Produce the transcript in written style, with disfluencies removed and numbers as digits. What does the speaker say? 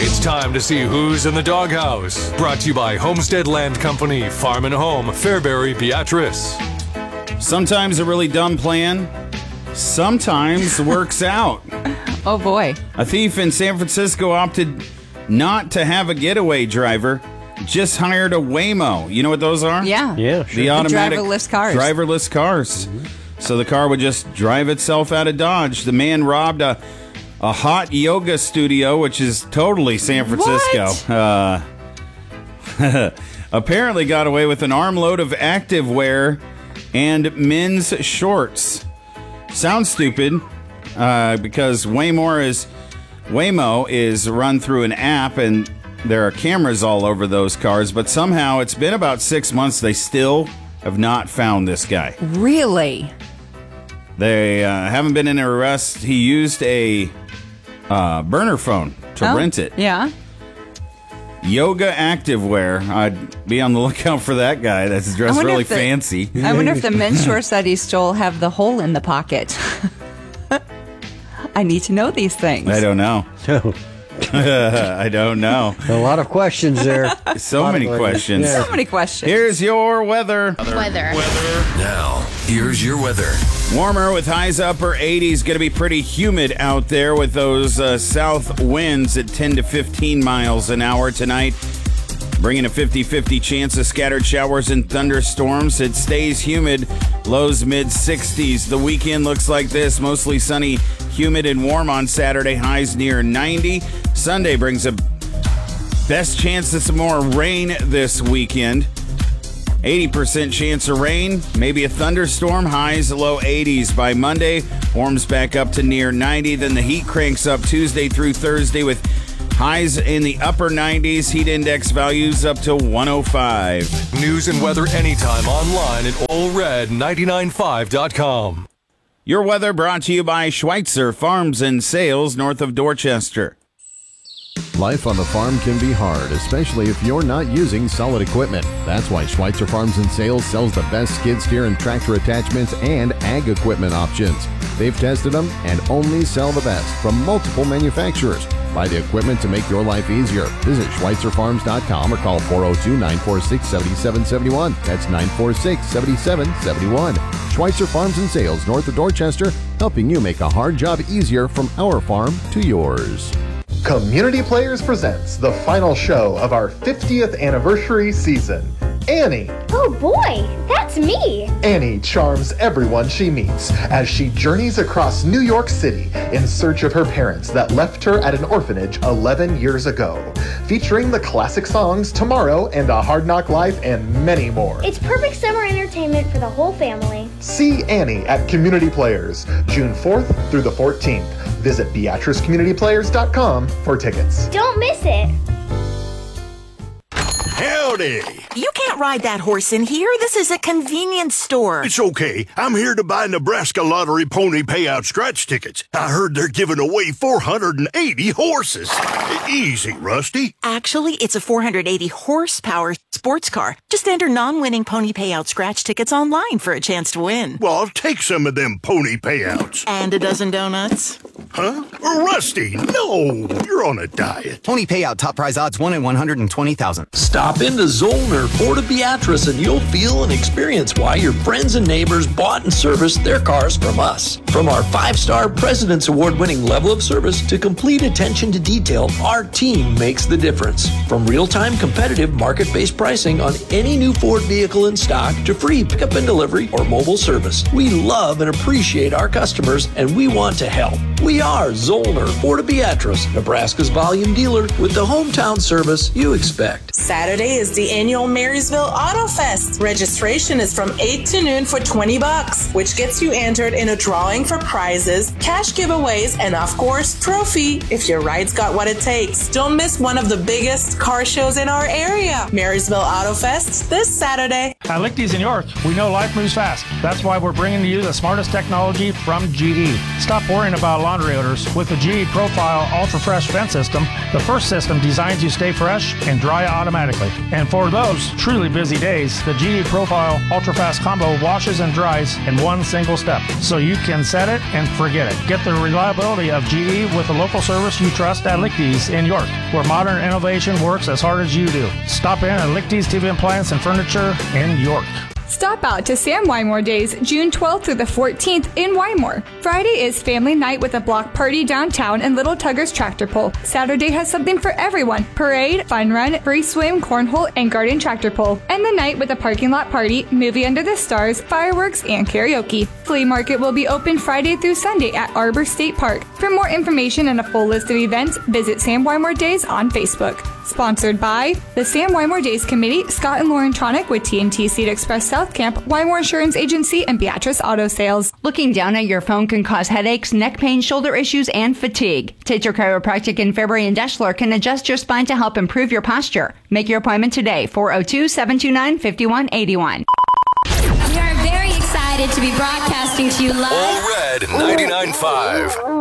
It's time to see who's in the doghouse. Brought to you by Homestead Land Company, Farm and Home, Fairbury, Beatrice. Sometimes a really dumb plan, sometimes works out. Oh, boy. A thief in San Francisco opted not to have a getaway driver, just hired a Waymo. You know what those are? Yeah. Yeah, sure. The automatic driverless cars. Driverless cars. So the car would just drive itself out of Dodge. The man robbed a hot yoga studio, which is totally San Francisco. Apparently got away with an armload of activewear and men's shorts. Sounds stupid because Waymo is run through an app and there are cameras all over those cars, but somehow it's been about 6 months. They still have not found this guy. Really? They haven't been in an arrest. He used a burner phone to rent it. Yeah. Yoga activewear. I'd be on the lookout for that guy. That's dressed really fancy. I wonder if the men's shorts that he stole have the hole in the pocket. I need to know these things. I don't know. I don't know. A lot of questions there. So many questions. So many questions. Here's your weather. Now, here's your weather. Warmer with highs upper 80s. Going to be pretty humid out there with those south winds at 10 to 15 miles an hour tonight. Bringing a 50-50 chance of scattered showers and thunderstorms. It stays humid. Lows mid-60s. The weekend looks like this. Mostly sunny, humid, and warm on Saturday. Highs near 90. Sunday brings a best chance of some more rain this weekend. 80% chance of rain, maybe a thunderstorm, highs low 80s. By Monday, warms back up to near 90. Then the heat cranks up Tuesday through Thursday with highs in the upper 90s. Heat index values up to 105. News and weather anytime online at allred995.com. Your weather brought to you by Schweitzer Farms and Sales north of Dorchester. Life on the farm can be hard, especially if you're not using solid equipment. That's why Schweitzer Farms and Sales sells the best skid steer and tractor attachments and ag equipment options. They've tested them and only sell the best from multiple manufacturers. Buy the equipment to make your life easier. Visit SchweitzerFarms.com or call 402-946-7771. That's 946-7771. Schweitzer Farms and Sales north of Dorchester, helping you make a hard job easier from our farm to yours. Community Players presents the final show of our 50th anniversary season. Annie. Oh boy, that's me. Annie charms everyone she meets as she journeys across New York City in search of her parents that left her at an orphanage 11 years ago. Featuring the classic songs Tomorrow and A Hard Knock Life and many more. It's perfect summer entertainment for the whole family. See Annie at Community Players, June 4th through the 14th. Visit BeatriceCommunityPlayers.com for tickets. Don't miss it. Howdy! You can't ride that horse in here. This is a convenience store. It's okay. I'm here to buy Nebraska Lottery Pony Payout scratch tickets. I heard they're giving away 480 horses. Easy, Rusty. Actually, it's a 480 horsepower sports car. Just enter non-winning Pony Payout scratch tickets online for a chance to win. Well, I'll take some of them pony payouts. And a dozen donuts. Huh? Rusty, no! You're on a diet. Pony Payout top prize odds 1 in 120,000. Stop into Zollner Ford of Beatrice and you'll feel and experience why your friends and neighbors bought and serviced their cars from us. From our 5-star President's Award-winning level of service to complete attention to detail, our team makes the difference. From real-time competitive market-based pricing on any new Ford vehicle in stock to free pickup and delivery or mobile service, we love and appreciate our customers and we want to help. We are Zollner Ford of Beatrice, Nebraska's volume dealer with the hometown service you expect. Saturday is the annual Marysville Auto Fest. Registration is from 8 to noon for $20, which gets you entered in a drawing for prizes, cash giveaways, and of course, trophy if your ride's got what it takes. Don't miss one of the biggest car shows in our area. Marysville Auto Fest this Saturday. At Lichty's in York, we know life moves fast. That's why we're bringing to you the smartest technology from GE. Stop worrying about laundry odors. With the GE Profile Ultra Fresh Vent System, the first system designs you stay fresh and dry automatically. And for those truly busy days, the GE Profile Ultrafast Combo washes and dries in one single step. So you can set it and forget it. Get the reliability of GE with the local service you trust at Lichty's in York, where modern innovation works as hard as you do. Stop in at Lichty's TV Appliance and Furniture in York. Stop out to Sam Wymore Days, June 12th through the 14th in Wymore. Friday is family night with a block party downtown and Little Tugger's Tractor Pull. Saturday has something for everyone. Parade, fun run, free swim, cornhole, and garden tractor pull. And the night with a parking lot party, movie under the stars, fireworks, and karaoke. Flea market will be open Friday through Sunday at Arbor State Park. For more information and a full list of events, visit Sam Wymore Days on Facebook. Sponsored by the Sam Wymore Days Committee, Scott and Lauren Tronick with TNT Seed Express South Camp, Wymore Insurance Agency, and Beatrice Auto Sales. Looking down at your phone can cause headaches, neck pain, shoulder issues, and fatigue. Tater Chiropractic in Fairbury and Deschler can adjust your spine to help improve your posture. Make your appointment today, 402-729-5181. We are very excited to be broadcasting to you live. All Red 99.5.